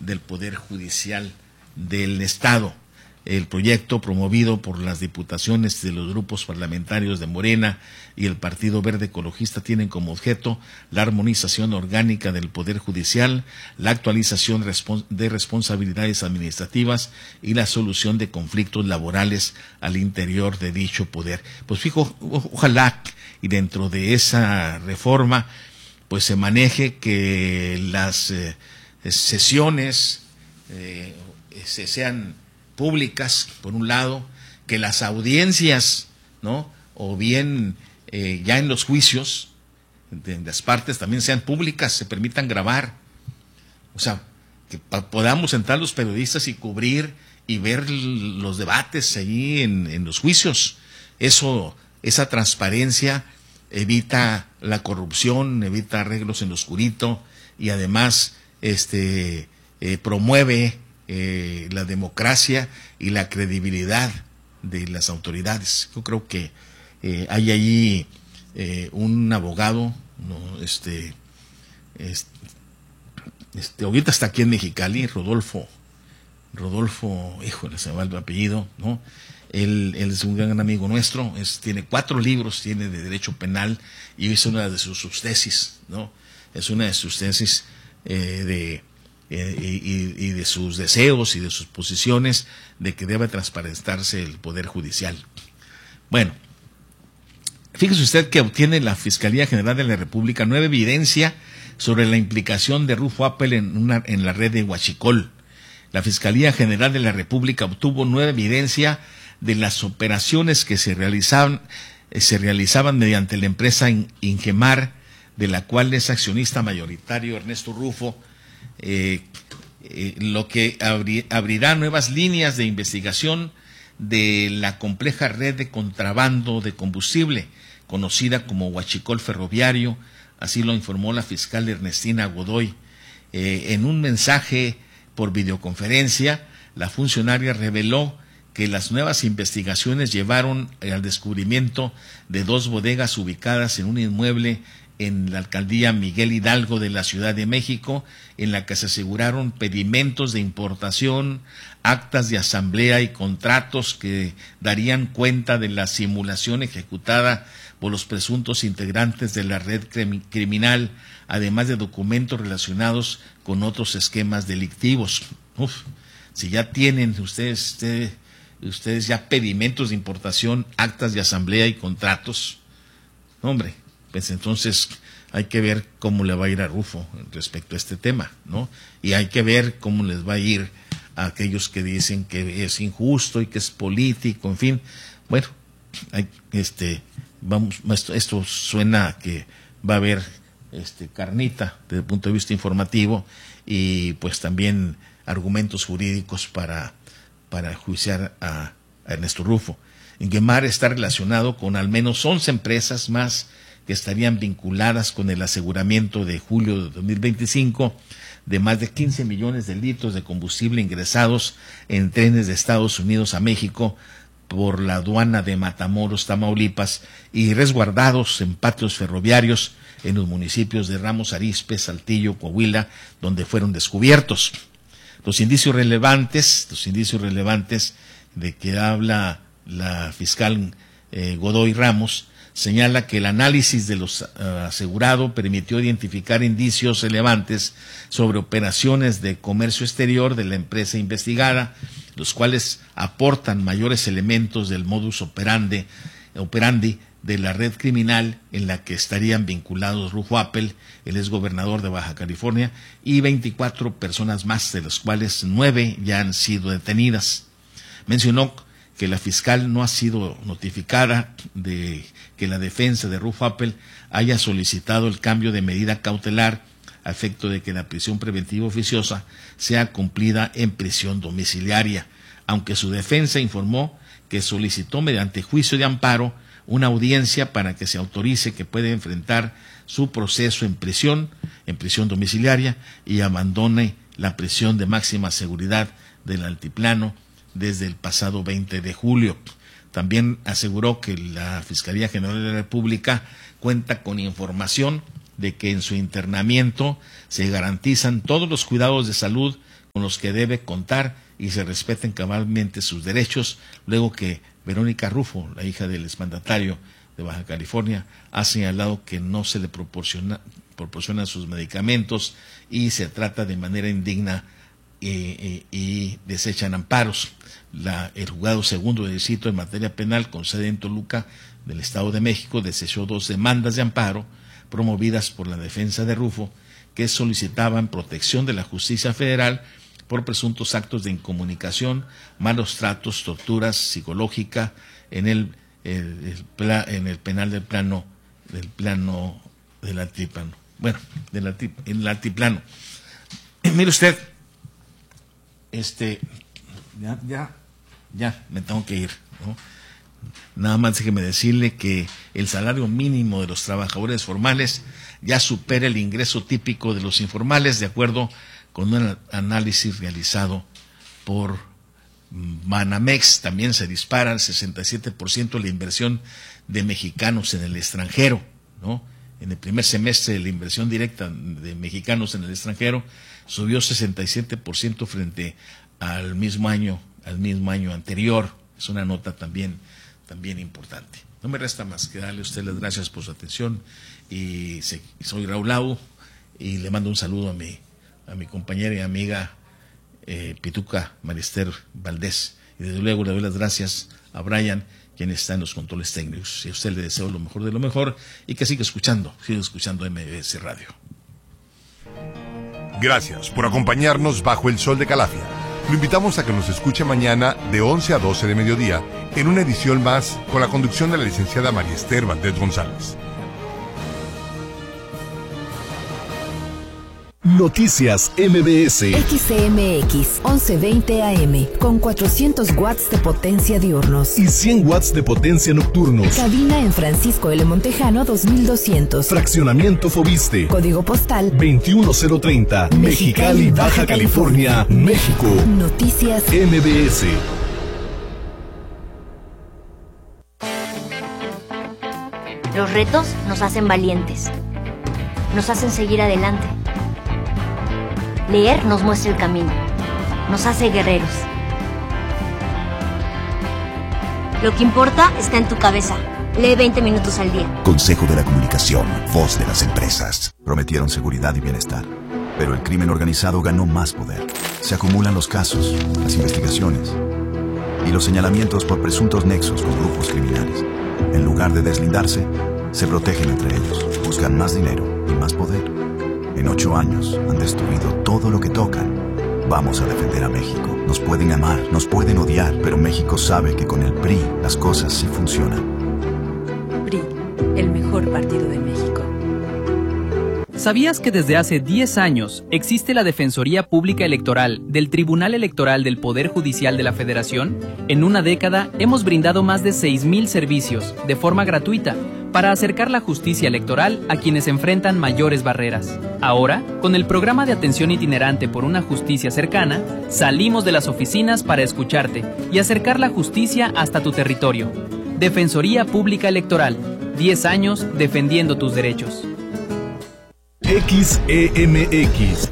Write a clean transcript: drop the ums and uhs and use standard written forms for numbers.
del Poder Judicial del Estado. El proyecto, promovido por las diputaciones de los grupos parlamentarios de Morena y el Partido Verde Ecologista, tienen como objeto la armonización orgánica del Poder Judicial, la actualización de responsabilidades administrativas y la solución de conflictos laborales al interior de dicho poder. Pues fijo, ojalá y dentro de esa reforma pues se maneje que las sesiones se sean públicas, por un lado, que las audiencias, ¿no? O bien ya en los juicios de las partes también sean públicas, se permitan grabar. O sea, que podamos sentar los periodistas y cubrir y ver los debates allí en los juicios. Esa transparencia evita la corrupción, evita arreglos en lo oscurito y además promueve la democracia y la credibilidad de las autoridades. Yo creo que hay allí un abogado, ¿no? Ahorita está aquí en Mexicali, Rodolfo, híjole, se me va el apellido, ¿no? Él es un gran amigo nuestro, tiene 4 libros, tiene de Derecho Penal, y es una de sus subtesis, ¿no? Es una de sus tesis y de sus deseos y de sus posiciones de que debe transparentarse el Poder Judicial. Bueno, fíjese usted que obtiene la Fiscalía General de la República nueva evidencia sobre la implicación de Rufo Appel en la red de Huachicol. La Fiscalía General de la República obtuvo nueva evidencia de las operaciones que se realizaban mediante la empresa Ingemar, de la cual es accionista mayoritario Ernesto Rufo, lo que abrirá nuevas líneas de investigación de la compleja red de contrabando de combustible, conocida como Huachicol Ferroviario. Así lo informó la fiscal Ernestina Godoy. En un mensaje por videoconferencia, la funcionaria reveló que las nuevas investigaciones llevaron al descubrimiento de 2 bodegas ubicadas en un inmueble en la alcaldía Miguel Hidalgo de la Ciudad de México, en la que se aseguraron pedimentos de importación, actas de asamblea y contratos que darían cuenta de la simulación ejecutada por los presuntos integrantes de la red criminal, además de documentos relacionados con otros esquemas delictivos. Si ya tienen ustedes ya pedimentos de importación, actas de asamblea y contratos, hombre, pues entonces hay que ver cómo le va a ir a Rufo respecto a este tema, ¿no? Y hay que ver cómo les va a ir a aquellos que dicen que es injusto y que es político, en fin. Bueno, esto suena a que va a haber carnita desde el punto de vista informativo y pues también argumentos jurídicos para enjuiciar a Ernesto Rufo. Ingemar está relacionado con al menos 11 empresas más que estarían vinculadas con el aseguramiento de julio de 2025 de más de 15 millones de litros de combustible ingresados en trenes de Estados Unidos a México por la aduana de Matamoros, Tamaulipas, y resguardados en patios ferroviarios en los municipios de Ramos Arizpe, Saltillo, Coahuila, donde fueron descubiertos. Los indicios relevantes de que habla la fiscal Godoy Ramos señala que el análisis de los asegurado permitió identificar indicios relevantes sobre operaciones de comercio exterior de la empresa investigada, los cuales aportan mayores elementos del modus operandi de la red criminal en la que estarían vinculados Rufo Appel, el exgobernador de Baja California, y 24 personas más, de las cuales 9 ya han sido detenidas. Mencionó que la fiscal no ha sido notificada de que la defensa de Rufo Appel haya solicitado el cambio de medida cautelar a efecto de que la prisión preventiva oficiosa sea cumplida en prisión domiciliaria, aunque su defensa informó que solicitó mediante juicio de amparo una audiencia para que se autorice que puede enfrentar su proceso en prisión domiciliaria y abandone la prisión de máxima seguridad del Altiplano desde el pasado 20 de julio. También aseguró que la Fiscalía General de la República cuenta con información de que en su internamiento se garantizan todos los cuidados de salud con los que debe contar y se respeten cabalmente sus derechos, luego que Verónica Rufo, la hija del exmandatario de Baja California, ha señalado que no se le proporcionan sus medicamentos y se trata de manera indigna y desechan amparos. El juzgado segundo de distrito en materia penal con sede en Toluca del Estado de México desechó 2 demandas de amparo promovidas por la defensa de Rufo, que solicitaban protección de la justicia federal por presuntos actos de incomunicación, malos tratos, torturas psicológica en el penal del altiplano. Bueno, en el altiplano. Mire usted, ya me tengo que ir, ¿no? Nada más déjeme decirle que el salario mínimo de los trabajadores formales ya supera el ingreso típico de los informales, de acuerdo con un análisis realizado por Banamex. También se dispara al 67% la inversión de mexicanos en el extranjero, ¿no? En el primer semestre la inversión directa de mexicanos en el extranjero subió 67% frente al mismo año anterior. Es una nota también importante. No me resta más que darle a usted las gracias por su atención, y soy Raúl Lau, y le mando un saludo a mi compañera y amiga Pituca Marister Valdés, y desde luego le doy las gracias a Brian, quien está en los controles técnicos, y a usted le deseo lo mejor de lo mejor, y que siga escuchando MBS Radio. Gracias por acompañarnos bajo el sol de Calafia. Lo invitamos a que nos escuche mañana de 11 a 12 de mediodía en una edición más con la conducción de la licenciada Mariester Valdés González. Noticias MBS. XCMX 1120 AM con 400 watts de potencia diurnos y 100 watts de potencia nocturnos. Cabina en Francisco L. Montejano 2200. Fraccionamiento Fobiste. Código postal 21030. Mexicali, Baja California, México. Noticias MBS. Los retos nos hacen valientes, nos hacen seguir adelante. Leer nos muestra el camino, nos hace guerreros. Lo que importa está en tu cabeza. Lee 20 minutos al día. Consejo de la Comunicación, voz de las empresas. Prometieron seguridad y bienestar, pero el crimen organizado ganó más poder. Se acumulan los casos, las investigaciones y los señalamientos por presuntos nexos con grupos criminales. En lugar de deslindarse, se protegen entre ellos, buscan más dinero y más poder. En 8 años han destruido todo lo que tocan. Vamos a defender a México. Nos pueden amar, nos pueden odiar, pero México sabe que con el PRI las cosas sí funcionan. PRI, el mejor partido de México. ¿Sabías que desde hace 10 años existe la Defensoría Pública Electoral del Tribunal Electoral del Poder Judicial de la Federación? En una década hemos brindado más de 6,000 servicios de forma gratuita para acercar la justicia electoral a quienes enfrentan mayores barreras. Ahora, con el programa de atención itinerante por una justicia cercana, salimos de las oficinas para escucharte y acercar la justicia hasta tu territorio. Defensoría Pública Electoral, 10 años defendiendo tus derechos. XEMX